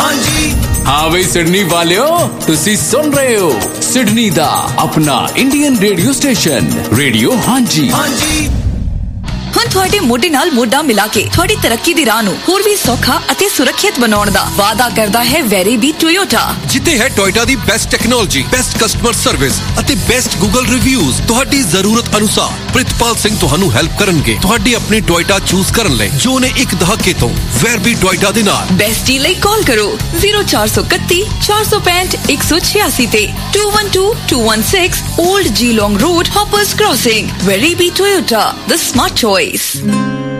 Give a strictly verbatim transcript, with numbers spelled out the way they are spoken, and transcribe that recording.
हाँ जी हाँ बई सिडनी वालियो तुसी सुन रहे हो सिडनी दा अपना इंडियन रेडियो स्टेशन रेडियो हाँ जी हाँ जी ਹੁਣ ਤੁਹਾਡੇ ਮੋਢੇ ਨਾਲ ਮੋਢਾ ਮਿਲਾ ਕੇ ਤੁਹਾਡੀ ਤਰੱਕੀ ਦੀ ਰਾਹ ਨੂੰ ਹੋਰ ਵੀ ਸੌਖਾ ਅਤੇ ਸੁਰੱਖਿਅਤ ਬਣਾਉਣ ਦਾ ਵਾਅਦਾ ਕਰਦਾ ਹੈ ਵੈਰੀਬੀ ਟੋਯੋਟਾ ਜਿੱਥੇ ਹੈ ਟੋਯੋਟਾ ਦੀ best technology best customer service ਅਤੇ ਬੈਸਟ ਗੂਗਲ ਰਿਵਿਊਜ਼ ਤੁਹਾਡੀ ਜ਼ਰੂਰਤ ਅਨੁਸਾਰ ਪ੍ਰਿਤਪਾਲ ਸਿੰਘ ਤੁਹਾਨੂੰ ਹੈਲਪ ਕਰਨਗੇ ਤੁਹਾਡੀ ਆਪਣੀ ਟੋਯੋਟਾ ਚੂਜ਼ ਕਰਨ ਲਈ ਜੋ ਨੇ ਇੱਕ ਦਹਾਕੇ ਤੋਂ ਵੈਰਬੀ ਟੋਯੋਟਾ ਦੇ ਨਾਲ ਬੈਸਟੀ ਲਈ ਕਾਲ ਕਰੋ zero four three one four five five one six eight six ਤੇ two one two two one six Old Geelong Road Hoppers Crossing Veraby Toyota the smart choice